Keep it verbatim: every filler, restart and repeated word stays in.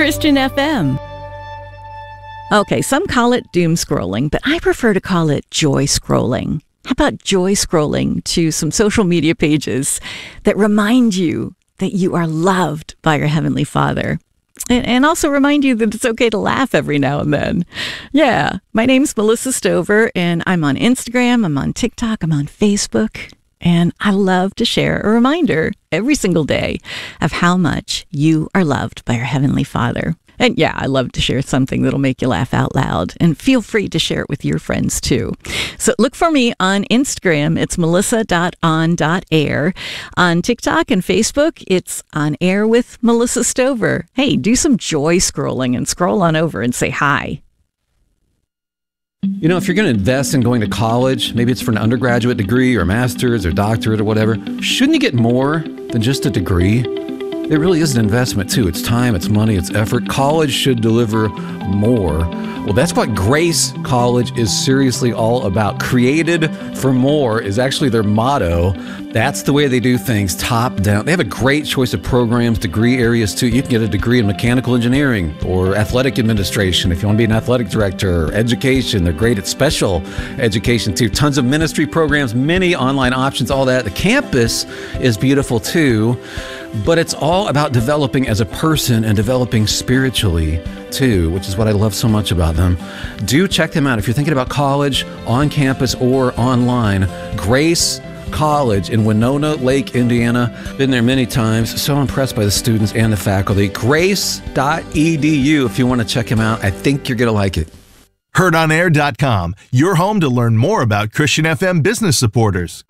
Christian F M. Okay, some call it doom scrolling, but I prefer to call it joy scrolling. How about joy scrolling to some social media pages that remind you that you are loved by your Heavenly Father? And, and also remind you that it's okay to laugh every now and then. Yeah, my name's Melissa Stover, and I'm on Instagram, I'm on TikTok, I'm on Facebook, and I love to share a reminder every single day of how much you are loved by your Heavenly Father. And yeah, I love to share something that'll make you laugh out loud. And feel free to share it with your friends too. So look for me on Instagram. It's melissa dot on dot air. On TikTok and Facebook, it's On Air with Melissa Stover. Hey, do some joy scrolling and scroll on over and say hi. You know, if you're going to invest in going to college, maybe it's for an undergraduate degree or master's or doctorate or whatever, shouldn't you get more than just a degree? It really is an investment, too. It's time, it's money, it's effort. College should deliver more. Well, that's what Grace College is seriously all about. Created for more is actually their motto. That's the way they do things, top down. They have a great choice of programs, degree areas, too. You can get a degree in mechanical engineering or athletic administration if you want to be an athletic director, or education. They're great at special education, too. Tons of ministry programs, many online options, all that. The campus is beautiful, too. But it's all about developing as a person and developing spiritually, too, which is what I love so much about them. Do check them out if you're thinking about college, on campus, or online. Grace College in Winona Lake, Indiana. Been there many times. So impressed by the students and the faculty. grace dot e d u if you want to check them out. I think you're going to like it. heard on air dot com, your home to learn more about Christian F M business supporters.